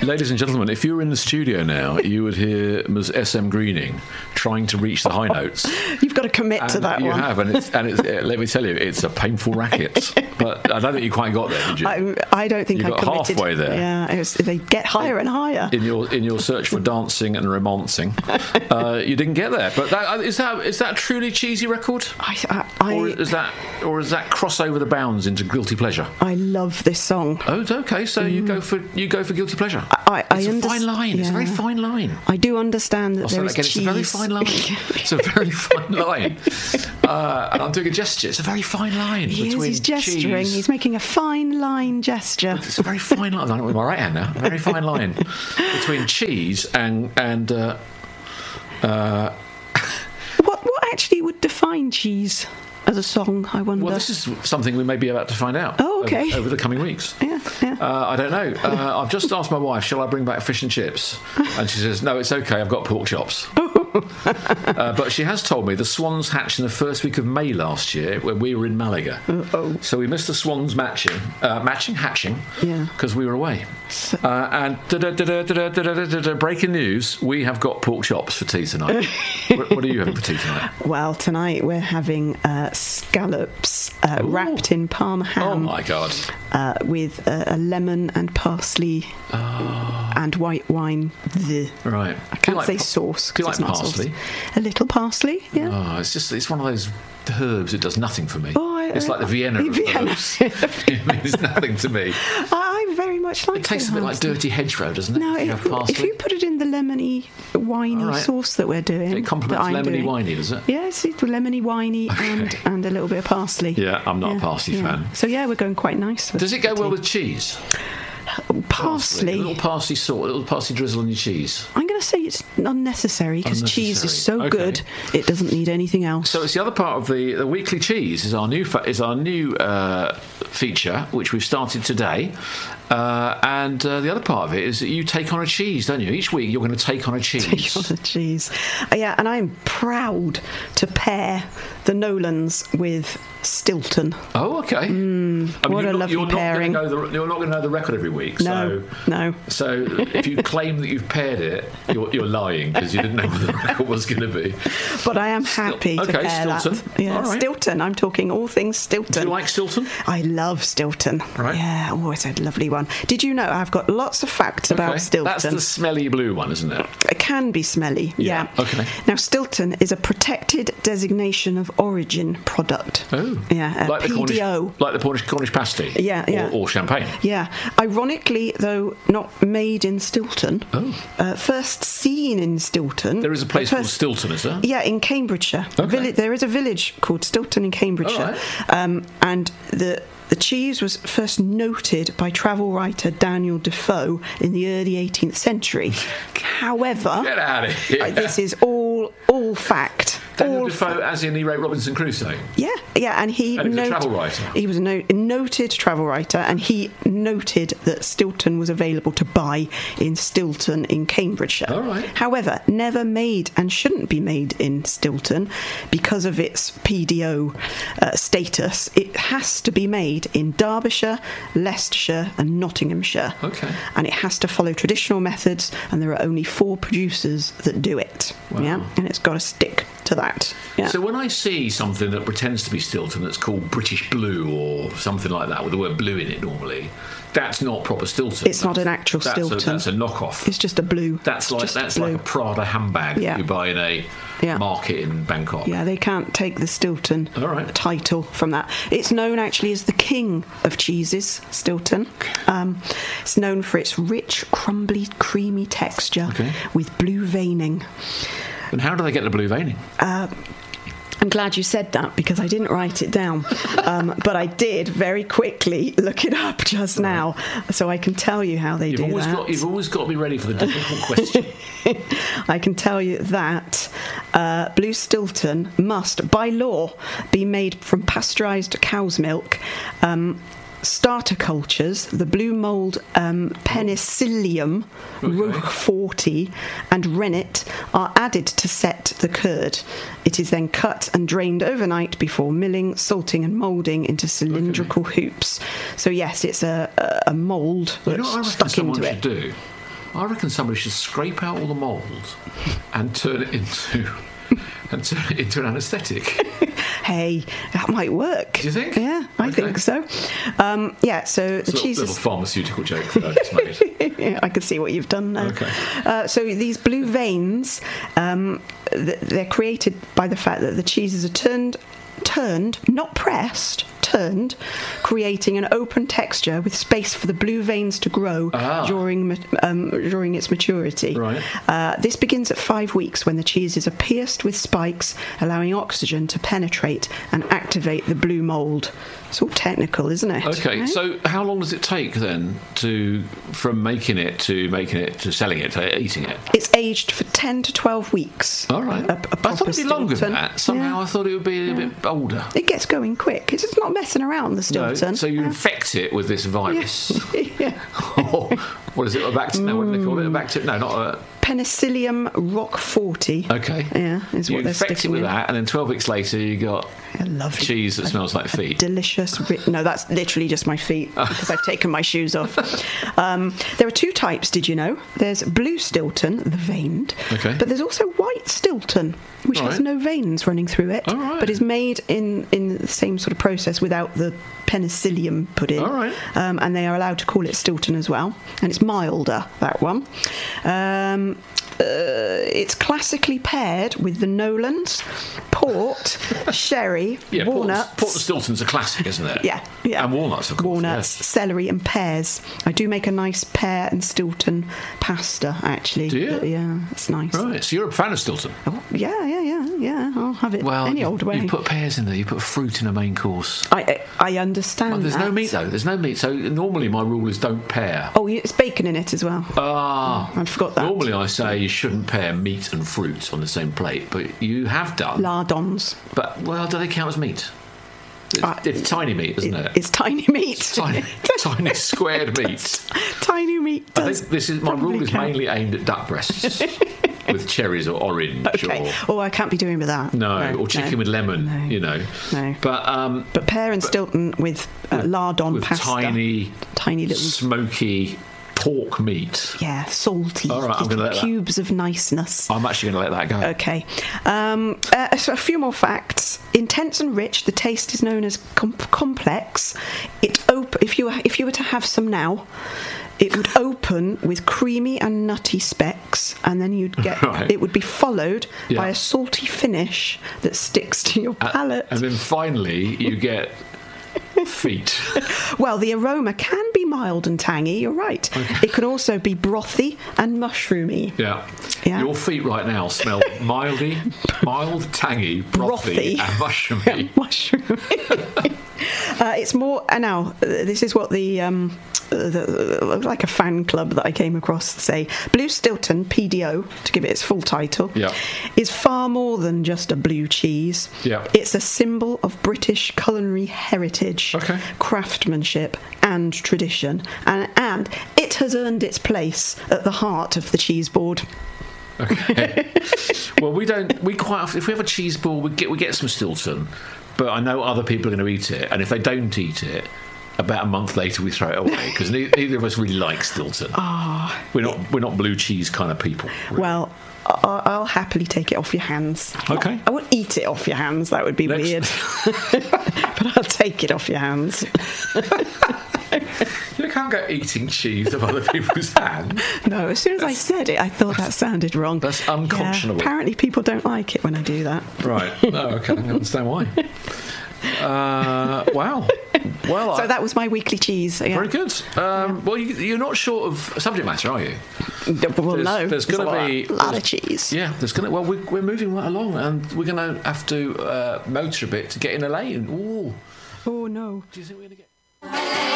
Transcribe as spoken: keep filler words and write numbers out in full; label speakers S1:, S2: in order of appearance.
S1: Ladies and gentlemen, if you were in the studio now, you would hear Miz S M Greening trying to reach the high notes.
S2: You've got to commit
S1: and
S2: to that
S1: you
S2: one.
S1: You have, and, it's, and it's, uh, let me tell you, it's a painful racket. But I don't think you quite got there, did you?
S2: I, I don't think
S1: you
S2: I
S1: got
S2: committed.
S1: halfway there.
S2: Yeah, it was, they get higher and higher.
S1: In your in your search for dancing and romancing, uh, you didn't get there. But that, is that is that a truly cheesy record?
S2: I, I, I,
S1: or is that or is that cross over the bounds into guilty pleasure?
S2: I love this song.
S1: Oh, okay. So mm. you go for you go for guilty pleasure.
S2: I, I,
S1: it's
S2: I
S1: a
S2: under-
S1: fine line.
S2: Yeah.
S1: It's a very fine line.
S2: I do understand that
S1: I'll
S2: there
S1: say
S2: is
S1: that again.
S2: cheese.
S1: It's a very fine line. It's a very fine line. Uh, and I'm doing a gesture. It's a very fine line
S2: He
S1: between
S2: is, he's gesturing.
S1: cheese.
S2: He's making a fine line gesture.
S1: It's a very fine line. I'm doing it with my right hand now. A very fine line between cheese and and. Uh, uh,
S2: what what actually would define cheese as a song, I wonder?
S1: Well, this is something we may be about to find out.
S2: Oh, okay.
S1: Over, over the coming weeks.
S2: Yeah, yeah.
S1: Uh, I don't know. Uh, I've just asked my wife, shall I bring back fish and chips? And she says, no, it's okay, I've got pork chops. uh, but she has told me the Swans hatched in the first week of May last year when we were in Malaga.
S2: Uh-oh.
S1: So we missed the Swans matching, uh, matching, hatching, because
S2: yeah.
S1: we were away. Uh, and da-da-da-da-da-da-da-da-da, breaking news, we have got pork chops for tea tonight. what, what are you having for tea tonight?
S2: Well, tonight we're having uh, scallops uh, wrapped in Parma ham.
S1: Oh, my God.
S2: Uh, with uh, a lemon and parsley
S1: oh.
S2: and white wine. The.
S1: Right.
S2: I can't
S1: like
S2: say
S1: pa-
S2: sauce.
S1: Do you like
S2: it's not
S1: parsley?
S2: Sauce. A little parsley, yeah.
S1: Oh, it's just it's one of those herbs. It does nothing for me.
S2: Oh, I,
S1: it's like the Vienna
S2: the
S1: of
S2: Vienna.
S1: herbs. It means nothing to me.
S2: I, I very much like it.
S1: It tastes a bit like dirty hedgerow, doesn't it?
S2: No,
S1: if you,
S2: if,
S1: have parsley?
S2: if you put it in the lemony, winey
S1: right.
S2: sauce that we're doing,
S1: it complements
S2: that I'm
S1: lemony,
S2: doing,
S1: winey, does it?
S2: Yes, it's lemony, winey,
S1: Okay.
S2: and, and a little bit of parsley.
S1: Yeah, I'm not
S2: yeah,
S1: a parsley
S2: yeah.
S1: fan.
S2: So yeah, we're going quite nice.
S1: Does it go well with cheese?
S2: Parsley.
S1: A little parsley salt, a little parsley drizzle on your cheese.
S2: I'm going to say it's unnecessary because cheese is so
S1: okay.
S2: good it doesn't need anything else.
S1: So it's the other part of the the weekly cheese is our new fa- is our new uh, feature which we've started today. Uh, and uh, the other part of it is that you take on a cheese, don't you? Each week you're going to take on a cheese.
S2: Take on a cheese. Uh, yeah, and I'm proud to pair the Nolans with Stilton.
S1: Oh, okay.
S2: Mm,
S1: I mean,
S2: what
S1: you're
S2: a
S1: not,
S2: lovely
S1: you're
S2: pairing.
S1: Not know the, you're not going to know the record every week.
S2: No,
S1: so,
S2: no.
S1: So if you claim that you've paired it, you're, you're lying because you didn't know what the record was going to be.
S2: But I am happy
S1: Stil-
S2: to
S1: okay,
S2: pair
S1: Stilton.
S2: that. Yeah,
S1: All right.
S2: Stilton. I'm talking all things Stilton.
S1: Do you like Stilton?
S2: I love Stilton.
S1: Right.
S2: Yeah, oh, it's a lovely one. Did you know I've got lots of facts
S1: Okay.
S2: about Stilton?
S1: That's the smelly blue one, isn't it?
S2: It can be smelly,
S1: Yeah,
S2: yeah.
S1: okay.
S2: Now, Stilton is a protected designation of origin product.
S1: Oh.
S2: Yeah, a
S1: like the
S2: P D O.
S1: Cornish, like the Cornish, Cornish pasty.
S2: Yeah, yeah.
S1: Or, or champagne.
S2: Yeah. Ironically, though, not made in Stilton.
S1: Oh.
S2: Uh, first seen in Stilton.
S1: There is a place
S2: first,
S1: called Stilton, is there?
S2: Yeah, in Cambridgeshire.
S1: Okay.
S2: Villi- there is a village called Stilton in Cambridgeshire.
S1: All right.
S2: Um, and the the cheese was first noted by travel writer Daniel Defoe in the early eighteenth century. However,
S1: Get out of here.
S2: uh, this is all all fact.
S1: Daniel
S2: all
S1: Defoe, as in he wrote Robinson Crusoe.
S2: Yeah, yeah, and he,
S1: And he was a
S2: noted-
S1: travel writer.
S2: He was a, no- a noted travel writer, and he noted that Stilton was available to buy in Stilton in Cambridgeshire.
S1: All right.
S2: However, never made and shouldn't be made in Stilton because of its P D O uh, status. It has to be made in Derbyshire, Leicestershire, and Nottinghamshire.
S1: Okay.
S2: And it has to follow traditional methods, and there are only four producers that do it.
S1: Wow.
S2: Yeah, and it's got to stick to that. Yeah.
S1: So when I see something that pretends to be Stilton that's called British Blue or something like that with the word blue in it normally, that's not proper Stilton.
S2: It's not an actual
S1: that's
S2: Stilton.
S1: A, that's a knockoff.
S2: It's just a blue.
S1: That's like
S2: just
S1: that's
S2: blue.
S1: like a Prada handbag
S2: Yeah.
S1: that you buy in a
S2: Yeah.
S1: market in Bangkok.
S2: Yeah, they can't take the Stilton
S1: All right.
S2: title from that. It's known actually as the king of cheeses, Stilton. Um, it's known for its rich, crumbly, creamy texture
S1: Okay.
S2: with blue veining.
S1: And how do they get the blue veining?
S2: Uh, I'm glad you said that because I didn't write it down, um, but I did very quickly look it up just now, so I can tell you how they
S1: You've
S2: do
S1: always
S2: that.
S1: got you've always got to be ready for the difficult question.
S2: I can tell you that uh, Blue Stilton must, by law, be made from pasteurised cow's milk. Um, starter cultures, the blue mould um, Penicillium
S1: Okay.
S2: roqueforti and rennet are added to set the curd. It is then cut and drained overnight before milling, salting and moulding into cylindrical hoops. So yes, it's a, a, a mould
S1: You know
S2: that's
S1: what I reckon
S2: stuck
S1: someone
S2: into
S1: should
S2: it.
S1: do? I reckon somebody should scrape out all the mould and turn it into and turn it into an anaesthetic.
S2: Hey, that might work.
S1: Do you think?
S2: Yeah, I
S1: Okay.
S2: think so. Um, yeah, so the
S1: It's a
S2: cheese
S1: little
S2: is.
S1: pharmaceutical joke that I just made.
S2: Yeah, I can see what you've done now.
S1: Okay.
S2: Uh, so these blue veins, um, th- they're created by the fact that the cheeses are turned, turned, not pressed, turned, creating an open texture with space for the blue veins to grow
S1: Ah.
S2: during ma- um, during its maturity.
S1: Right.
S2: Uh, this begins at five weeks when the cheeses are pierced with spikes, allowing oxygen to penetrate and activate the blue mould. It's all technical, isn't it?
S1: Okay,
S2: Eh?
S1: so how long does it take then to from making it to making it to selling it to eating it?
S2: It's aged for ten to twelve weeks.
S1: All right.
S2: A- a
S1: I thought
S2: proper
S1: it'd be longer than
S2: Stilton.
S1: that. Somehow
S2: Yeah.
S1: I thought it would be a bit older.
S2: It gets going quick. It's just not messing around, the
S1: No,
S2: Stilton.
S1: so you infect it with this virus.
S2: yeah.
S1: Or what is it? A bacteria? No, what do they call it? A bacteria? No, not a.
S2: Penicillium roqueforti.
S1: Okay.
S2: Yeah, is
S1: You
S2: what they're
S1: infect it
S2: sticking
S1: with
S2: in.
S1: that, and then twelve weeks later you got
S2: I love
S1: cheese that smells like feet.
S2: Delicious. Ri- no, that's literally just my feet because I've taken my shoes off. Um, there are two types, did you know? There's blue Stilton, the veined,
S1: Okay.
S2: but there's also white Stilton, which has
S1: Right.
S2: no veins running through it,
S1: All right.
S2: but is made in, in the same sort of process without the penicillium put in.
S1: All right.
S2: Um, and they are allowed to call it Stilton as well. And it's milder, that one. Um, uh, it's classically paired with the Nolans, port, sherry,
S1: Yeah,
S2: walnuts.
S1: Port, Port and Stilton's a classic, isn't it?
S2: Yeah, yeah.
S1: And walnuts, of course.
S2: Walnuts,
S1: yes.
S2: celery, and pears. I do make a nice pear and Stilton pasta, actually.
S1: Do you?
S2: Uh, Yeah, it's nice.
S1: Right, so you're a fan of Stilton.
S2: Oh, yeah, yeah, yeah, yeah. I'll have it
S1: Well,
S2: any
S1: you,
S2: old way.
S1: you put pears in there. You put fruit in a main course.
S2: I, I I understand.
S1: Oh, there's no
S2: that.
S1: meat though. There's no meat. So normally my rule is don't pair.
S2: Oh, you- it's bacon in it as well.
S1: Ah,
S2: I forgot that.
S1: Normally I say you shouldn't pair meat and fruit on the same plate, but you have done.
S2: Lardons.
S1: But well, do they count as meat? It's,
S2: Uh,
S1: it's tiny meat, isn't it?
S2: It's tiny meat.
S1: tiny, tiny squared meat.
S2: Tiny meat.
S1: I
S2: Does
S1: think this is my
S2: probably
S1: rule is
S2: count.
S1: mainly aimed at duck breasts with cherries or orange
S2: Okay.
S1: or
S2: Oh, I can't be doing with that.
S1: no, or chicken
S2: no.
S1: with lemon.
S2: No.
S1: You know,
S2: No.
S1: but um,
S2: But pear and Stilton with uh, lardon
S1: with
S2: pasta.
S1: tiny,
S2: tiny little.
S1: smoky pork meat.
S2: Yeah, salty.
S1: All right, I'm
S2: little
S1: gonna let that-
S2: cubes of niceness.
S1: I'm actually going to let that go.
S2: Okay. Um, uh, so a few more facts. Intense and rich, the taste is known as com- complex. It op- if you were, if you were to have some now, it would open with creamy and nutty specks, and then you'd get
S1: Right.
S2: it would be followed
S1: Yeah.
S2: by a salty finish that sticks to your palate.
S1: And then finally, you get feet.
S2: Well, the aroma can be mild and tangy. You're right. It can also be brothy and mushroomy.
S1: Yeah.
S2: Yeah.
S1: Your feet right now smell mildy, mild, tangy, brothy,
S2: Brothy.
S1: and mushroomy.
S2: Mushroom. uh, it's more. And now, uh, this is what the. Um, uh, the, uh, like a fan club that I came across say Blue Stilton P D O, to give it its full title,
S1: Yeah.
S2: is far more than just a blue cheese.
S1: Yeah.
S2: It's a symbol of British culinary heritage,
S1: Okay.
S2: craftsmanship and tradition, and, and it has earned its place at the heart of the cheese board.
S1: Okay. Well, we don't. We quite often, if we have a cheese ball, we get we get some Stilton, but I know other people are going to eat it, and if they don't eat it, about a month later we throw it away because neither, neither of us really like Stilton.
S2: Ah,
S1: we're not we're not blue cheese kind of people. really.
S2: well, I- I'll happily take it off your hands.
S1: Okay.
S2: I won't eat it off your hands. That would be
S1: Next-
S2: weird. But I'll take it off your hands.
S1: You can't go eating cheese of other people's hands.
S2: No, as soon as I said it, I thought that sounded wrong.
S1: That's
S2: Yeah,
S1: unconscionable.
S2: apparently, people don't like it when I do that.
S1: Right. No, okay. I understand why. Uh, wow. Well,
S2: So
S1: I-
S2: that was my weekly cheese. Yeah.
S1: very good. Um, well, you, you're not short of subject matter, are you?
S2: Well,
S1: There's-
S2: no.
S1: there's gonna
S2: a lot-
S1: be-
S2: lot
S1: there's-
S2: of cheese.
S1: Yeah, there's gonna. Well, we're, we're moving right along, and we're gonna have to uh, motor a bit to get in a lane. Ooh.
S2: Oh no.
S1: Do you think we're gonna get?